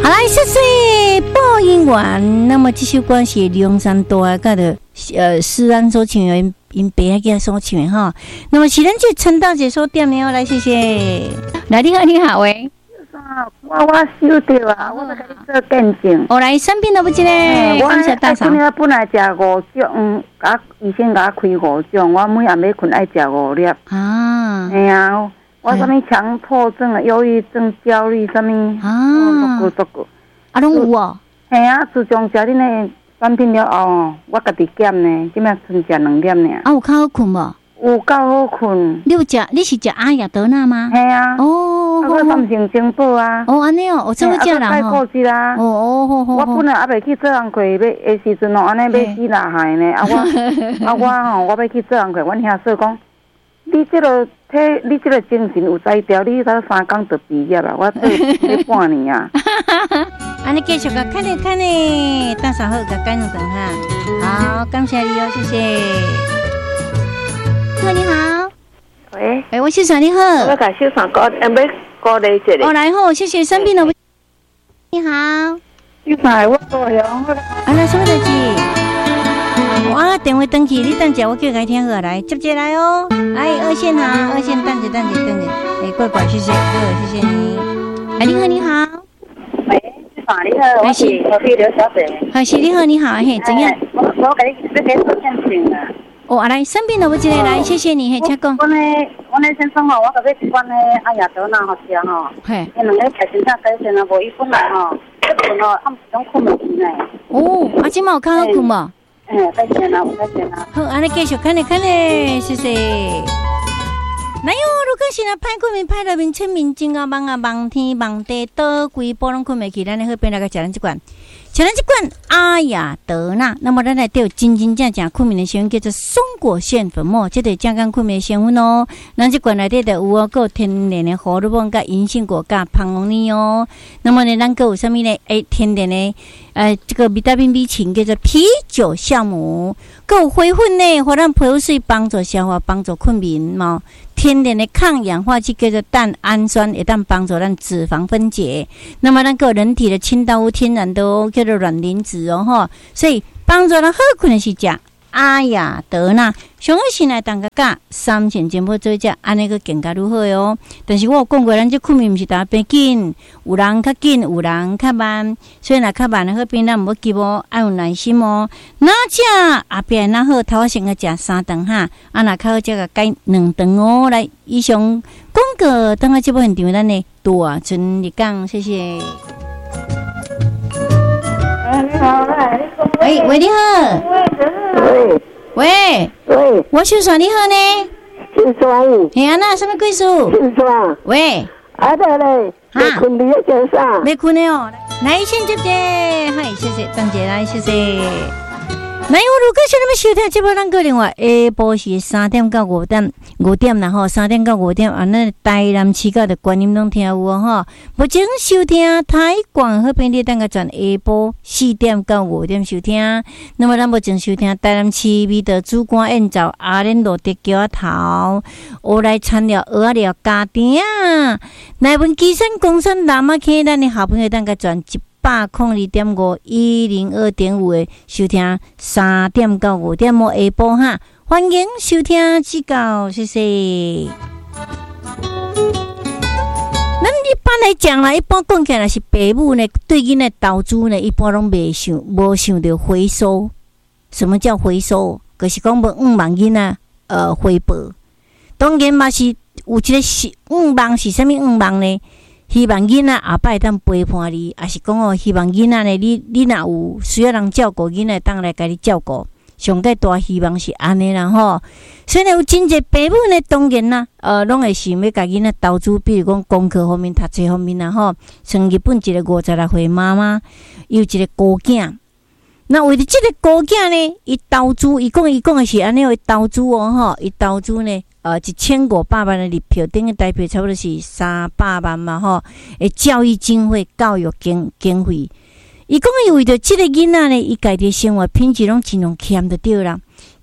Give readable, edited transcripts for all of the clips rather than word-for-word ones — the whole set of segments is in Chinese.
好来，谢谢播音员。那么这首歌是梁山大啊，甲的施安所唱的，因爸仔囝所唱的哈。那么是咱这陈大姐所点的哦，来谢谢。来，你好，你好，喂。 我收到啊，我要甲你做见证。 哦，来，身边都不知咧，感谢大嫂。 我今日本来食5种，医生甲我开5种，我每暗暝困爱食5粒。 啊， 哎呀，我什么强迫症啊、忧郁症、焦虑什么啊，啊，拢有哦。 哎呀，自从食恁的产品了后，我家己减呢，今麦剩食2粒呢。 啊，有较好困无？ 有够好困。 你是食阿雅德纳吗？ 系啊。 哦。 我3成精宝啊。 哦，安尼哦，我怎么食啦？ 太固执啦。 哦。 我本来还袂去做人客，要的时阵哦，安尼要死拉害呢。我要去做人客，阮兄说讲，你这个精神有才调，你才3工就毕业啦。我做半年啊。 安尼继续个看呢，大嫂好，个干两顿哈。好，感谢你哦，谢谢。你好， 喂， 我秀爽你好， 我甲秀爽要鼓励一下。 哦，来好，谢谢生病了。你好， 秀爽，我高兴。 啊，来什么代志？我电话登记，你等下我叫他听好来，接来哦。来2线哈，2线等着。哎，乖，谢谢，谢谢你。哎，你好。 喂，秀爽你好，我是何必刘小姐。 好，是你好，嘿，怎样？ 我给你做见证啊。 哦，来，生病了，我这里来，谢谢你，嘿，请讲。 我先生吼，我甲要一罐阿雅德纳好吃吼， 嘿， 因两个排身上改善啊，无伊本来吼，一困吼，暗时困袂着呢。 哦，啊，今嘛有较好困无？ 改善啊，有改善啊。 好，安尼继续看咧，谢谢。哪有？如果是那歹困眠、歹入眠、清明症啊、梦天、梦地，倒规波拢困袂去，咱好变来个食咱这罐。吃咱这罐阿雅德纳，那么咱来对真正困眠的成分叫做松果腺粉末，这个降肝困眠的成分哦。咱这罐内底就有哦，有天然的荷尔蒙、甲银杏果、甲胖龙尼哦。那么呢，咱还有什么呢？天然的这个维他命 B 群叫做啤酒酵母，还有花粉呢，互咱皮肤水帮助消化、帮助困眠嘛。天然的抗氧化剂叫做蛋氨酸，会当帮助咱脂肪分解。那么咱个人体的清道夫天然的哦，叫做卵磷脂哦吼，所以帮助咱好困的是食阿雅德纳。上好先来当个价3钱钱要做食，安尼个更加如何哦？但是我有讲过，咱这困眠毋是大变紧，有人较紧，有人较慢，所以若较慢的好边咱毋要急哦，要有耐心哦。哪食后壁哪好，头先个食3顿哈，啊若较好食个改2顿哦。来，以上广告等下节目现场咱的大春日讲，谢谢。 你好， 喂，你好。喂，我秀爽你好呢。 秀爽。 嘿啊，那什么贵数？ 秀爽。 喂。 啊对嘞，没困你要讲啥？ 没困的哦。来先接，嗨，谢谢，等姐来，谢谢。那如果是那么收听节目，咱个另外下晡是3点到5点啦吼，3点到5点，安尼台南市角的观音拢听有哦吼。目前收听台广好便利等个转下晡4点到5点收听。那么咱目前收听台南市美的主管演奏阿莲路的桥头，我来参了蚵仔料家庭，乃文基山公山南马溪，咱的好朋友等个转102.51025的收听3点到5点下晡哈，欢迎收听指教，谢谢。咱一般来讲啦，一般讲起来是父母呢，对囡仔投资呢，一般拢无想到回收。什么叫回收？就是讲要5万囡仔回报。当然嘛是有一个是5万是啥物5万呢？希望囡仔后摆当陪伴你，也是讲哦，希望囡仔呢，你若有需要人照顾，囡仔当来甲你照顾。上个大希望是安尼啦吼。所以有真侪父母呢，当然啦，拢会想要甲囡仔投资，比如讲功课方面、读册方面啦吼。像日本一个56岁妈妈，有一个孤囝。那为了这个孤囝呢，伊投资，伊讲的是安尼，伊投资哦吼，伊投资呢。1500万的日票，等于台币差不多是300万嘛吼。诶，教育经费、教育经费，伊讲伊为着这个囡仔呢，伊家己生活品质拢尽量欠得着啦。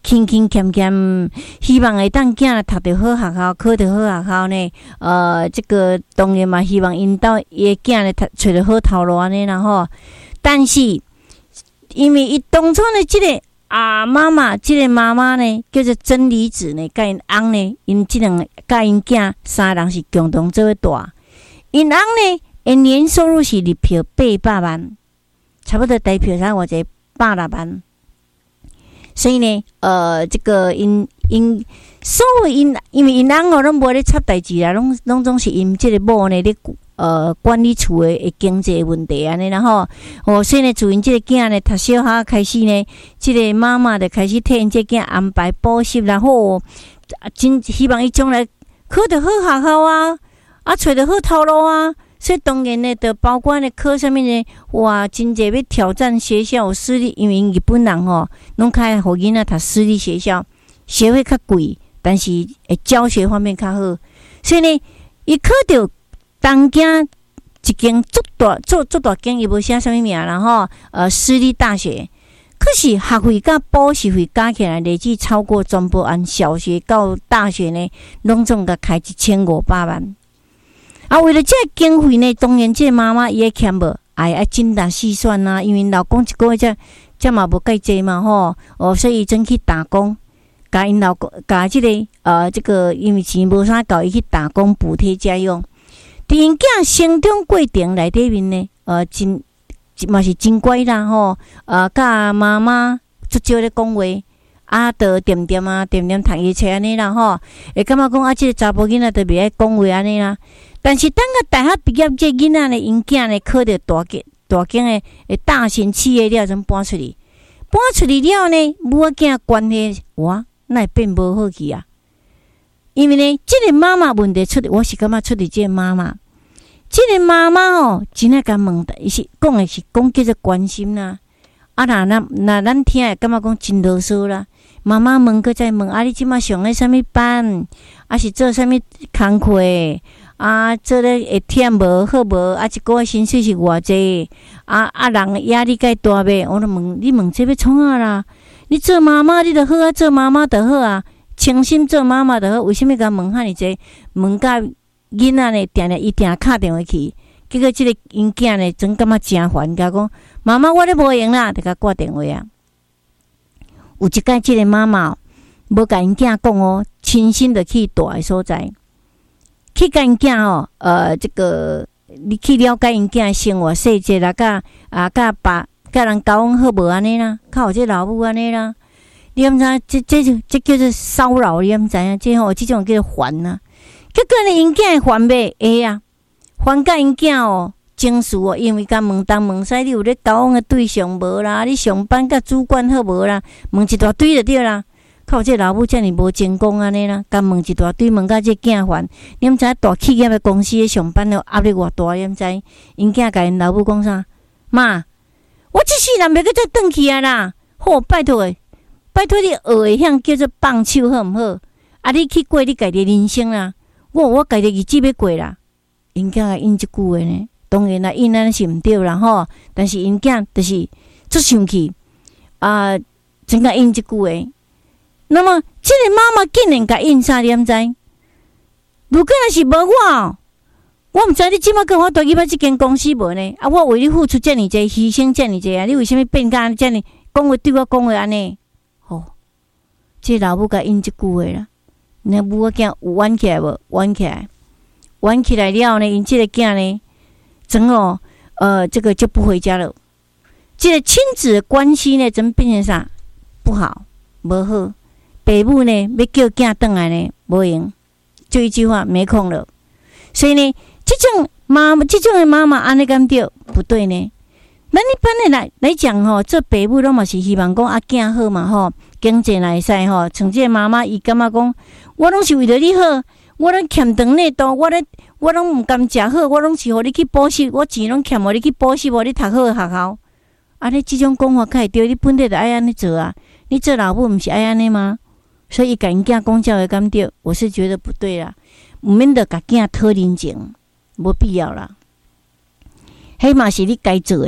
勤勤俭俭，希望会当囝读着好学校，考着好学校呢。这个当然嘛，希望因兜伊个囝呢找着好头路安尼啦吼。但是因为伊当初呢，即个妈妈，即个妈妈呢，叫做真理子呢，甲因翁呢，因即两个甲因囝三人是共同做伙大。因翁呢，因年收入是日票800万，差不多台票才偌济800万。所以呢，这个因所有因为因翁哦，拢无咧插代志啦，拢总是因即个某呢咧管理厝的经济问题安尼，然后所以呢，自因即个囝呢读小学开始呢，即个妈妈就开始替因即个囝安排补习啦，真希望伊将来考得好学校啊，找得好头路啊。所以当然呢，就包括呢考啥物呢，哇，真侪要挑战学校私立，因为日本人拢较互囡仔读私立学校，学费较贵，但是教学方面较好。所以呢，伊考到东京一间足大间，伊无写啥物名啦吼，私立大学，可是学费甲补习费加起来，累计超过全部按小学到大学呢，拢总甲开1500万。为了这个经费呢，当然这个妈妈伊会欠无，爱精打细算啊，因为老公一个月这嘛无介济嘛吼，所以真去打工，甲因老公甲这个因为钱无啥够，伊去打工补贴家用。伫因囝成长过程内底面呢，真嘛是真乖啦吼，甲妈妈足少咧讲话，就点点读伊册安尼啦吼，会感觉讲这个查甫囡仔都袂爱讲话安尼啦。但是等到大学毕业，这囡仔呢，因囝呢考到大间的大型企业了，才搬出去了呢，母囝关系那会变无好去啊？因为呢，这个妈妈问题我是感觉出伫这个妈妈，这个妈妈真爱甲问，伊是讲的是讲叫做关心啦。那咱听会感觉讲真啰嗦啦。妈妈问搁再问，你即马上咧啥物班？是做啥物工课？做咧会忝无好无？一个月薪水是偌济？人压力介大呗？我就问你问这要创啊啦？你做妈妈你就好做妈妈就好啊，诚心做妈妈就好。为什么甲问遐尼济？问甲囡仔呢，定敲电话去，结果这个因囝呢，真感觉真烦，甲讲妈妈我咧无闲啦，就甲挂电话啊。有一摆，这个妈妈无甲因囝讲亲身的去大的所在。去甲因囝这个你去了解因囝生活细节啦，甲人交往好无安尼啦，较有这老母安尼啦，你毋知这叫做骚扰，你毋知影？这种叫做烦呐。结果呢，因囝会烦袂会啊，烦甲因囝情绪因为甲问东问西，你有咧交往的对象无啦？你上班甲主管好无啦？问一大堆就对啦。靠这老母遮尔无成功安尼啦，甲问一大堆，问甲这囝烦。你毋知大企业的公司咧上班了压力偌大，你毋知？因囝甲因老母讲啥？妈，我这世人袂搁再转去啊啦！拜托你学会晓叫做放手好毋好？你去过你家己人生啦，我家己日子要过啦。因囝甲因即句话呢，当然啦，因安是毋对啦吼，但是因囝就是足生气真甲因即句话。那么，这个妈妈竟然甲因啥，你毋知？如果若是无我毋知你即马跟我带去把这间公司无呢？我为你付出遮尔济，牺牲遮尔济你为什么变甲遮尔讲话对我讲话安尼？这老母甲因即句话啦，那母仔囝有弯起来无？弯起来了呢，因这个囝呢，真这个就不回家了。这个亲子关系呢，真变成啥？不好，无好。爸母呢要叫囝转来呢，无用，就一句话，没空了。所以呢，这种的妈妈安尼敢对不对呢？咱一般的来讲做爸母拢嘛是希望讲囝好嘛经济来使像这个妈妈伊感觉讲，我拢是为了你好，我拢欠长内多，我拢毋甘食好，我拢是互你去补习，我钱拢欠互你去补习，你读好学校。你这种讲法会对，你本来就爱安尼做啊，你做老母毋是爱安尼吗？所以甲因囝讲教会敢对，我是觉得不对啦，毋免得甲囝讨人情，无必要啦。迄嘛是你该做的，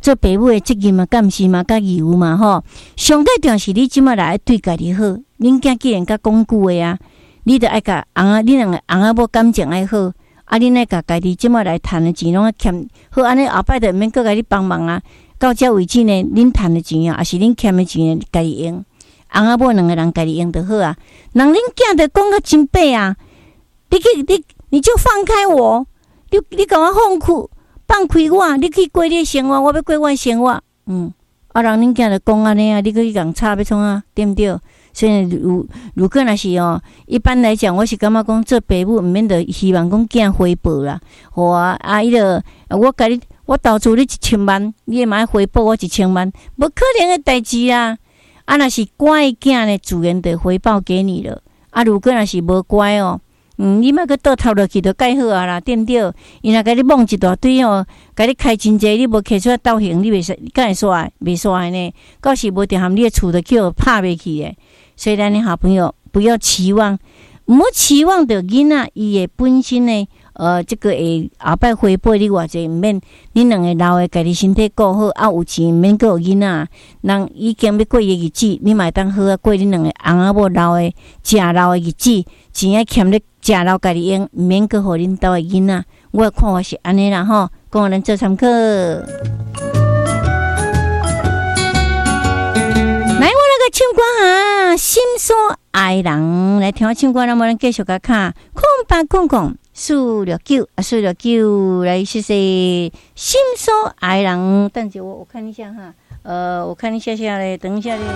做爸母的责任嘛，敢毋是嘛，甲义务嘛吼。上界重要是你即马来对家己好，恁囝既然甲讲句话啊，你着爱甲你两个翁仔某感情爱好，啊，恁爱甲家己即马来趁的钱拢爱欠好，安尼后摆着毋免搁甲你帮忙啊。到这为止呢，恁趁的钱啊，还是恁欠的钱，家己用。翁仔某两个人家己用就好啊。人恁囝着讲甲真白啊，你就放开我，你甲我放开我，你去过你的生活，我要过我的生活。啊，人恁囝着讲安尼啊，你去共吵要创啊，对毋对？所以如果若是一般来讲，我是感觉讲做爸母毋免着希望讲囝回报啦。伊着我投资你1000万，你也嘛爱回报我1000万，无可能的代志啊！啊，若是乖的囝呢，自然就回报给你了。啊，如果若是无乖你莫去倒头落去就介好啊啦，对毋对？伊若甲你摸一大堆甲你开真济，你无摕出来倒行，你袂使，敢会煞袂煞呢？到时无定含你的厝就叫拍袂去诶。所以咱的好朋友不要期望，毋好期望着囡仔伊的本身呢，这个会后摆回报你偌济，毋免恁两个老的家己身体顾好，啊有钱毋免阁有囡仔，人已经要过伊的日子，你嘛当好啊过恁两个翁仔某老的食老的日子，钱啊欠咧食老家己用，毋免阁互恁兜的囡仔。我的看法是安尼啦吼，供咱做参考。来，我那个唱歌哈，心所爱人来听我唱歌，那么咱继续甲看0800-469-469来谢谢心所爱人。但是我看一下哈，我看一下嘞，等一下嘞。